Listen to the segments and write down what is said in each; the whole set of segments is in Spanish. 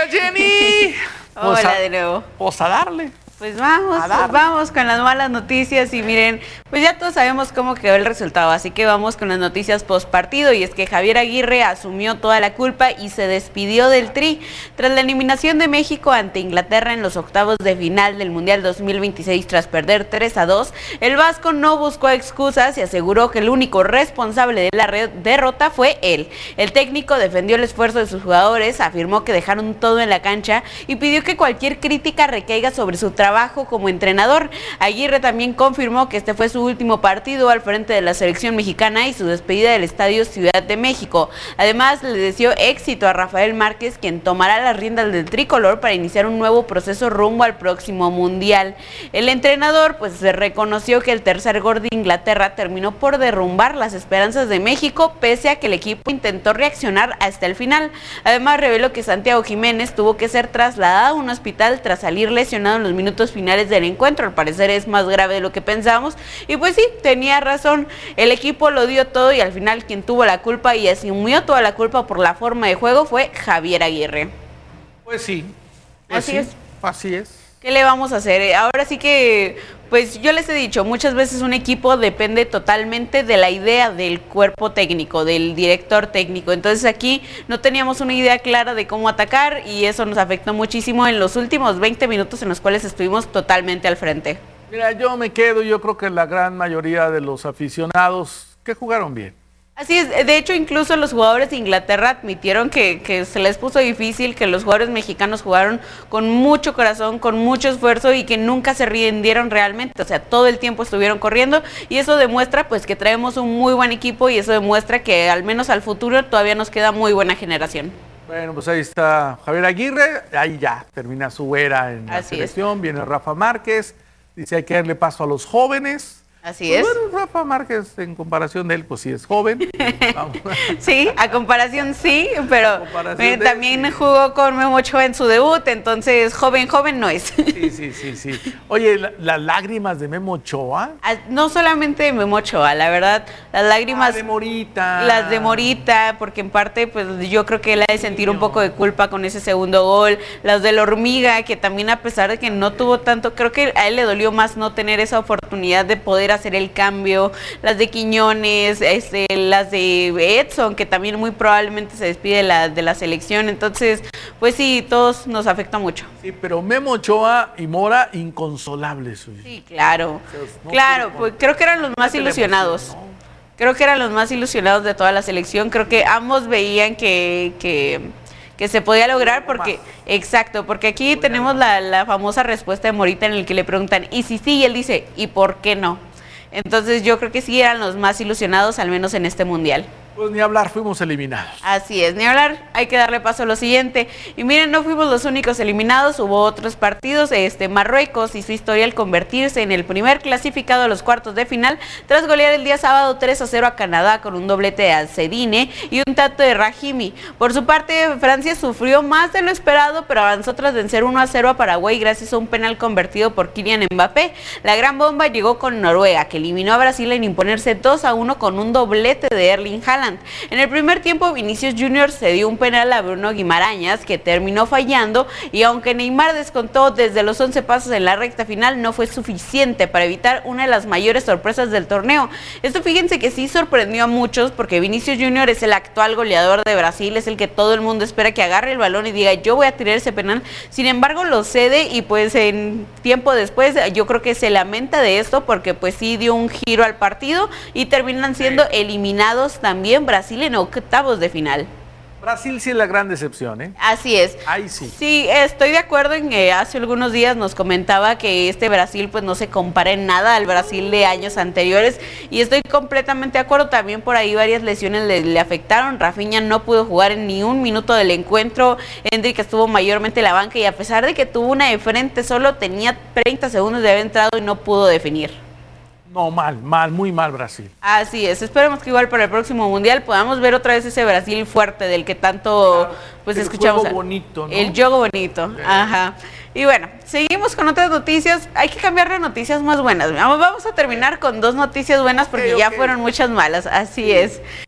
días, Jenny. Hola de nuevo. Pues a darle. Pues vamos con las malas noticias y miren, pues ya todos sabemos cómo quedó el resultado, así que vamos con las noticias post partido y es que Javier Aguirre asumió toda la culpa y se despidió del Tri. Tras la eliminación de México ante Inglaterra en los octavos de final del Mundial 2026 tras perder 3-2, el vasco no buscó excusas y aseguró que el único responsable de la derrota fue él. El técnico defendió el esfuerzo de sus jugadores, afirmó que dejaron todo en la cancha y pidió que cualquier crítica recaiga sobre su trabajo como entrenador. Aguirre también confirmó que este fue su último partido al frente de la selección mexicana y su despedida del Estadio Ciudad de México. Además, le deseó éxito a Rafael Márquez, quien tomará las riendas del tricolor para iniciar un nuevo proceso rumbo al próximo Mundial. El entrenador pues reconoció que el tercer gol de Inglaterra terminó por derrumbar las esperanzas de México, pese a que el equipo intentó reaccionar hasta el final. Además, reveló que Santiago Jiménez tuvo que ser trasladado a un hospital tras salir lesionado en los minutos finales del encuentro. Al parecer es más grave de lo que pensamos y pues sí, tenía razón, el equipo lo dio todo y al final quien tuvo la culpa y asumió toda la culpa por la forma de juego fue Javier Aguirre. Pues sí, así es. ¿Qué le vamos a hacer? Ahora sí que, pues yo les he dicho, muchas veces un equipo depende totalmente de la idea del cuerpo técnico, del director técnico. Entonces aquí no teníamos una idea clara de cómo atacar y eso nos afectó muchísimo en los últimos 20 minutos en los cuales estuvimos totalmente al frente. Mira, yo creo que la gran mayoría de los aficionados que jugaron bien. Así es, de hecho incluso los jugadores de Inglaterra admitieron que se les puso difícil, que los jugadores mexicanos jugaron con mucho corazón, con mucho esfuerzo y que nunca se rindieron realmente, o sea, todo el tiempo estuvieron corriendo y eso demuestra pues que traemos un muy buen equipo y eso demuestra que al menos al futuro todavía nos queda muy buena generación. Bueno, pues ahí está Javier Aguirre, ahí ya termina su era en la selección, viene Rafa Márquez, dice hay que darle paso a los jóvenes. Así es. Bueno, Rafa Márquez, en comparación de él, pues sí es joven. Sí, a comparación sí, pero también jugó con Memo Ochoa en su debut, entonces joven no es. Sí. Oye, las lágrimas de Memo Ochoa. No solamente de Memo Ochoa, la verdad, las lágrimas. De Morita. Las de Morita, porque en parte, pues yo creo que él ha de sentir un poco de culpa con ese segundo gol. Las de la Hormiga, que también a pesar de que no tuvo tanto, creo que a él le dolió más no tener esa oportunidad de poder hacer el cambio, las de Quiñones, las de Edson, que también muy probablemente se despide de la selección, entonces, pues sí, todos nos afecta mucho. Sí, pero Memo Ochoa y Mora, inconsolables. Sí, claro, pues creo que eran los más ilusionados. Creo que eran los más ilusionados de toda la selección, creo que ambos veían que se podía lograr porque, exacto, porque aquí tenemos la famosa respuesta de Morita en el que le preguntan, ¿y si sí? Y él dice, ¿y por qué no? Entonces yo creo que sí eran los más ilusionados, al menos en este Mundial. Pues ni hablar, fuimos eliminados. Así es, ni hablar, hay que darle paso a lo siguiente. Y miren, no fuimos los únicos eliminados, hubo otros partidos. Marruecos hizo historia al convertirse en el primer clasificado a los cuartos de final, tras golear el día sábado 3-0 a Canadá con un doblete de Al-Sedine y un tanto de Rahimi. Por su parte, Francia sufrió más de lo esperado, pero avanzó tras vencer 1-0 a Paraguay gracias a un penal convertido por Kylian Mbappé. La gran bomba llegó con Noruega, que eliminó a Brasil en imponerse 2-1 con un doblete de Erling Haaland. En el primer tiempo, Vinicius Junior se dio un penal a Bruno Guimarañas, que terminó fallando, y aunque Neymar descontó desde los 11 pasos en la recta final, no fue suficiente para evitar una de las mayores sorpresas del torneo. Esto, fíjense que sí sorprendió a muchos, porque Vinicius Junior es el actual goleador de Brasil, es el que todo el mundo espera que agarre el balón y diga, yo voy a tirar ese penal. Sin embargo, lo cede y pues en tiempo después yo creo que se lamenta de esto, porque pues sí dio un giro al partido y terminan siendo eliminados también Brasil en octavos de final. Brasil sí es la gran decepción, ¿eh? Así es. Ahí sí. Sí, estoy de acuerdo en que hace algunos días nos comentaba que este Brasil pues no se compara en nada al Brasil de años anteriores y estoy completamente de acuerdo. También por ahí varias lesiones le afectaron. Rafinha no pudo jugar en ni un minuto del encuentro. Endrick estuvo mayormente en la banca y a pesar de que tuvo una de frente, solo tenía 30 segundos de haber entrado y no pudo definir. No, muy mal Brasil. Así es, esperemos que igual para el próximo Mundial podamos ver otra vez ese Brasil fuerte del que tanto pues escuchamos. El juego bonito, ¿no? El juego bonito, ajá. Y bueno, seguimos con otras noticias. Hay que cambiar de noticias más buenas. Vamos a terminar con dos noticias buenas porque ya fueron muchas malas. Así es.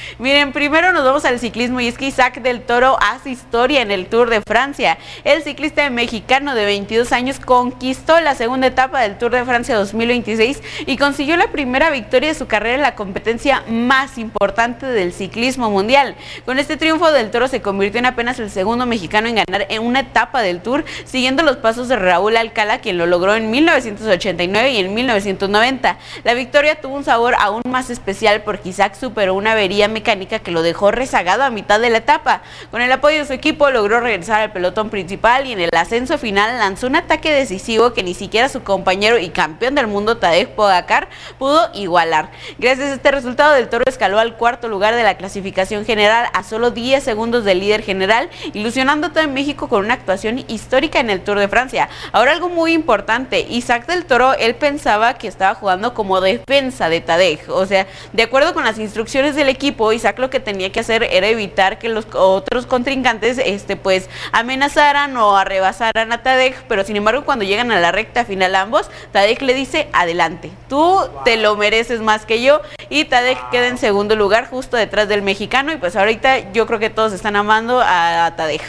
Miren, primero nos vamos al ciclismo y es que Isaac del Toro hace historia en el Tour de Francia. El ciclista mexicano de 22 años conquistó la segunda etapa del Tour de Francia 2026 y consiguió la primera victoria de su carrera en la competencia más importante del ciclismo mundial. Con este triunfo, del Toro se convirtió en apenas el segundo mexicano en ganar en una etapa del Tour, siguiendo los pasos de Raúl Alcalá, quien lo logró en 1989 y en 1990. La victoria tuvo un sabor aún más especial porque Isaac superó una avería mecánica que lo dejó rezagado a mitad de la etapa. Con el apoyo de su equipo logró regresar al pelotón principal y en el ascenso final lanzó un ataque decisivo que ni siquiera su compañero y campeón del mundo Tadej Pogačar pudo igualar. Gracias a este resultado, del Toro escaló al cuarto lugar de la clasificación general a solo 10 segundos del líder general, ilusionando todo en México con una actuación histórica en el Tour de Francia. Ahora, algo muy importante, Isaac del Toro, él pensaba que estaba jugando como defensa de Tadej, o sea, de acuerdo con las instrucciones del equipo, Isaac lo que tenía que hacer era evitar que los otros contrincantes pues amenazaran o arrebasaran a Tadej, pero sin embargo cuando llegan a la recta final ambos, Tadej le dice adelante, tú te lo mereces más que yo, y Tadej queda en segundo lugar justo detrás del mexicano y pues ahorita yo creo que todos están amando a Tadej.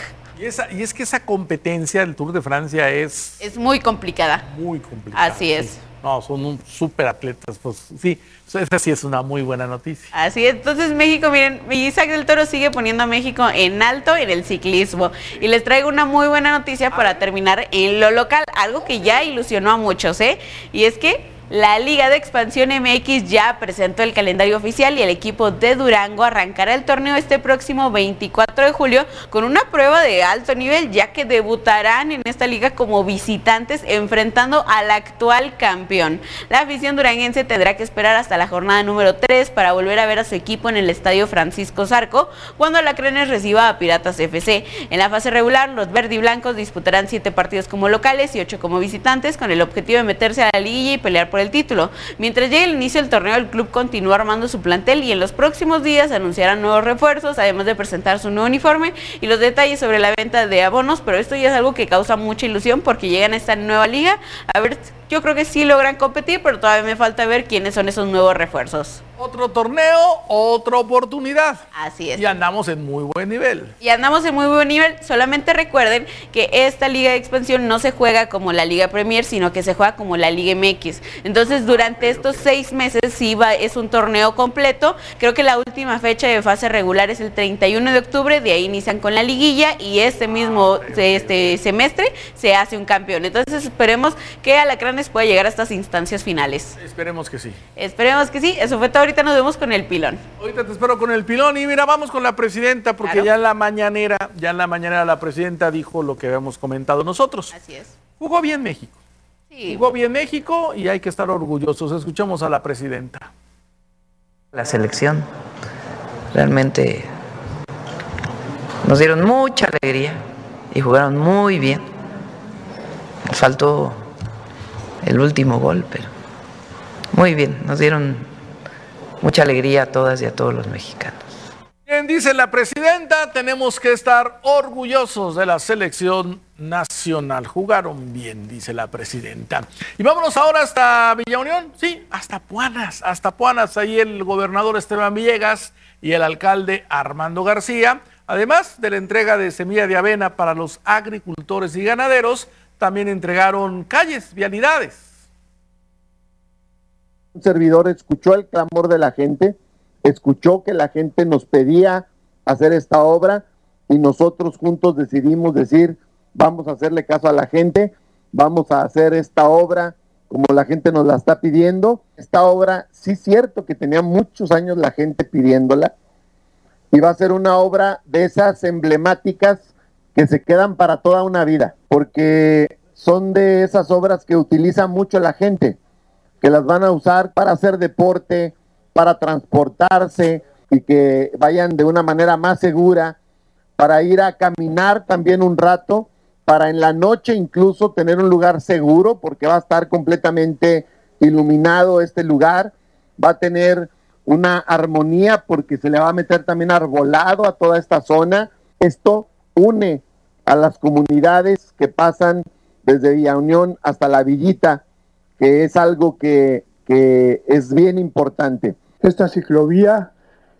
Y es que esa competencia del Tour de Francia es muy complicada. Muy complicada. Así es. Sí. No, son súper atletas, pues sí, esa sí es una muy buena noticia. Así es, entonces México, miren, Isaac del Toro sigue poniendo a México en alto en el ciclismo. Y les traigo una muy buena noticia para terminar en lo local, algo que ya ilusionó a muchos, y es que la Liga de Expansión MX ya presentó el calendario oficial y el equipo de Durango arrancará el torneo este próximo 24 de julio con una prueba de alto nivel, ya que debutarán en esta liga como visitantes enfrentando al actual campeón. La afición duranguense tendrá que esperar hasta la jornada número 3 para volver a ver a su equipo en el Estadio Francisco Zarco cuando Alacranes reciba a Piratas FC. En la fase regular, los verdiblancos disputarán 7 partidos como locales y 8 como visitantes con el objetivo de meterse a la liguilla y pelear por el título. Mientras llegue el inicio del torneo, el club continúa armando su plantel y en los próximos días anunciarán nuevos refuerzos, además de presentar su nuevo uniforme y los detalles sobre la venta de abonos, pero esto ya es algo que causa mucha ilusión porque llegan a esta nueva liga. A ver, yo creo que sí logran competir, pero todavía me falta ver quiénes son esos nuevos refuerzos. Otro torneo, otra oportunidad. Así es. Y andamos en muy buen nivel. Solamente recuerden que esta Liga de Expansión no se juega como la Liga Premier, sino que se juega como la Liga MX. Entonces, durante estos 6 meses es un torneo completo. Creo que la última fecha de fase regular es el 31 de octubre, de ahí inician con la liguilla y este mismo semestre se hace un campeón. Entonces, esperemos que Alacranes pueda llegar a estas instancias finales. Esperemos que sí. Esperemos que sí. Eso fue todo. Ahorita nos vemos con el pilón. Ahorita te espero con el pilón y mira, vamos con la presidenta porque claro. ya en la mañanera la presidenta dijo lo que habíamos comentado nosotros. Así es. Jugó bien México. Sí. Jugó bien México y hay que estar orgullosos. Escuchamos a la presidenta. La selección realmente nos dieron mucha alegría y jugaron muy bien. Nos faltó el último gol, pero muy bien, nos dieron mucha alegría a todas y a todos los mexicanos. Bien, dice la presidenta, tenemos que estar orgullosos de la selección nacional. Jugaron bien, dice la presidenta. Y vámonos ahora hasta Villa Unión, sí, hasta Puanas. Ahí el gobernador Esteban Villegas y el alcalde Armando García, además de la entrega de semilla de avena para los agricultores y ganaderos, también entregaron calles, vialidades. Un servidor escuchó el clamor de la gente, escuchó que la gente nos pedía hacer esta obra y nosotros juntos decidimos decir, vamos a hacerle caso a la gente, vamos a hacer esta obra como la gente nos la está pidiendo. Esta obra, sí es cierto que tenía muchos años la gente pidiéndola y va a ser una obra de esas emblemáticas que se quedan para toda una vida, porque son de esas obras que utiliza mucho la gente, que las van a usar para hacer deporte, para transportarse y que vayan de una manera más segura, para ir a caminar también un rato, para en la noche incluso tener un lugar seguro, porque va a estar completamente iluminado este lugar, va a tener una armonía porque se le va a meter también arbolado a toda esta zona. Esto une a las comunidades que pasan desde Villa Unión hasta La Villita, que es algo que es bien importante. Esta ciclovía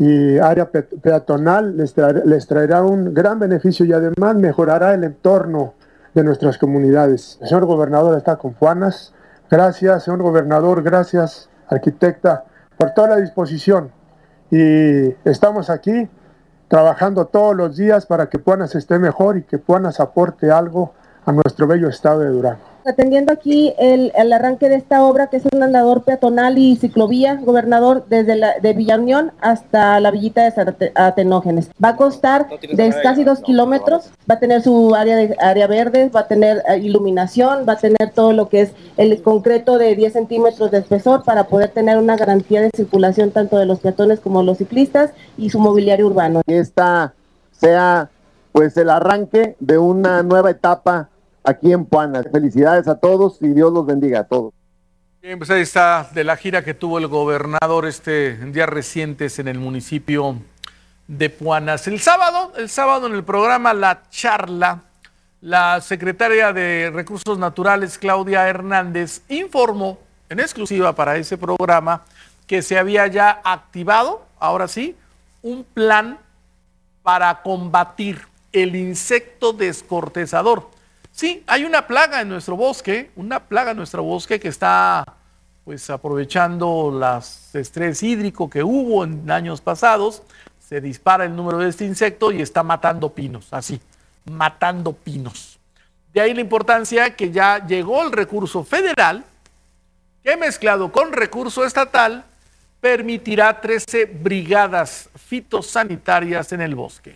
y área peatonal les traerá un gran beneficio y además mejorará el entorno de nuestras comunidades. El señor gobernador está con Puanas. Gracias, señor gobernador, gracias, arquitecta, por toda la disposición. Y estamos aquí trabajando todos los días para que Puanas esté mejor y que Puanas aporte algo a nuestro bello estado de Durango. Atendiendo aquí el arranque de esta obra, que es un andador peatonal y ciclovía, gobernador, de Villa Unión hasta la villita de Atenógenes. Va a costar de casi 2 kilómetros, va a tener su área verde, va a tener iluminación, va a tener todo lo que es el concreto de 10 centímetros de espesor para poder tener una garantía de circulación tanto de los peatones como los ciclistas y su mobiliario urbano. Que esta sea pues el arranque de una nueva etapa aquí en Puanas. Felicidades a todos y Dios los bendiga a todos. Bien, pues ahí está de la gira que tuvo el gobernador en días recientes en el municipio de Puanas. El sábado en el programa La Charla, la secretaria de Recursos Naturales, Claudia Hernández, informó en exclusiva para ese programa que se había ya activado, ahora sí, un plan para combatir el insecto descortezador. Sí, hay una plaga en nuestro bosque, que está pues aprovechando el estrés hídrico que hubo en años pasados. Se dispara el número de este insecto y está matando pinos, así, matando pinos. De ahí la importancia que ya llegó el recurso federal, que mezclado con recurso estatal, permitirá 13 brigadas fitosanitarias en el bosque.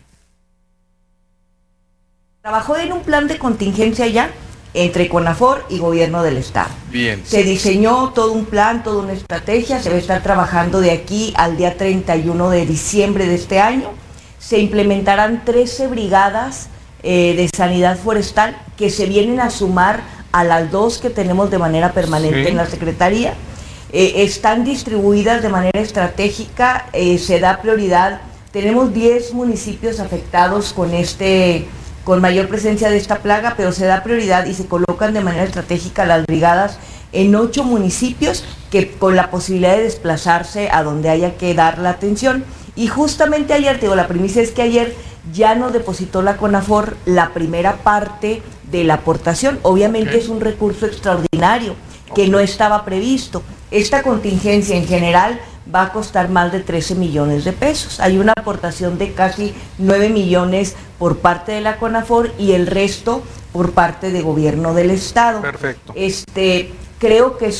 Trabajó en un plan de contingencia ya entre CONAFOR y gobierno del estado. Bien. Se diseñó todo un plan, toda una estrategia, se va a estar trabajando de aquí al día 31 de diciembre de este año. Se implementarán 13 brigadas de sanidad forestal que se vienen a sumar a las 2 que tenemos de manera permanente en la Secretaría. Están distribuidas de manera estratégica, se da prioridad. Tenemos 10 municipios afectados con mayor presencia de esta plaga, pero se da prioridad y se colocan de manera estratégica las brigadas en 8 municipios que con la posibilidad de desplazarse a donde haya que dar la atención. Y justamente ayer, la primicia es que ayer ya nos depositó la CONAFOR la primera parte de la aportación. Obviamente es un recurso extraordinario que no estaba previsto. Esta contingencia en general va a costar más de 13 millones de pesos. Hay una aportación de casi 9 millones por parte de la CONAFOR y el resto por parte de gobierno del estado. Perfecto. Creo que es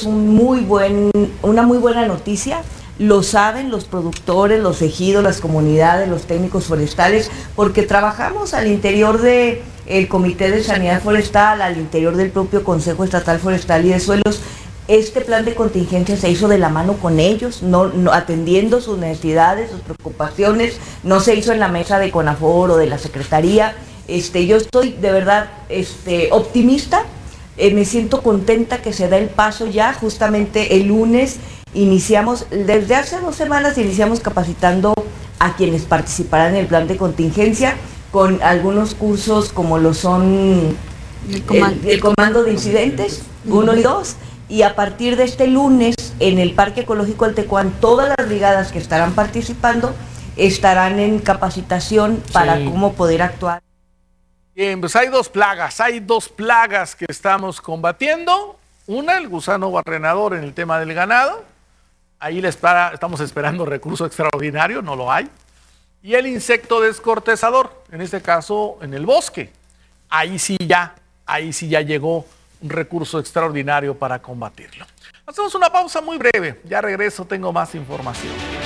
una muy buena noticia. Lo saben los productores, los ejidos, las comunidades, los técnicos forestales, porque trabajamos al interior del Comité de Sanidad Forestal, al interior del propio Consejo Estatal Forestal y de Suelos. Este plan de contingencia se hizo de la mano con ellos, no atendiendo sus necesidades, sus preocupaciones, no se hizo en la mesa de CONAFOR o de la Secretaría. Yo estoy de verdad optimista, me siento contenta que se da el paso ya. Justamente el lunes iniciamos, desde hace 2 semanas iniciamos capacitando a quienes participarán en el plan de contingencia con algunos cursos como lo son el comando de incidentes 1 y 2. Y a partir de este lunes, en el Parque Ecológico Altecuán, todas las brigadas que estarán participando estarán en capacitación para cómo poder actuar. Bien, pues hay dos plagas que estamos combatiendo. Una, el gusano barrenador en el tema del ganado. Ahí estamos esperando recurso extraordinario, no lo hay. Y el insecto descortezador, en este caso en el bosque. Ahí sí ya llegó un recurso extraordinario para combatirlo. Hacemos una pausa muy breve. Ya regreso, tengo más información.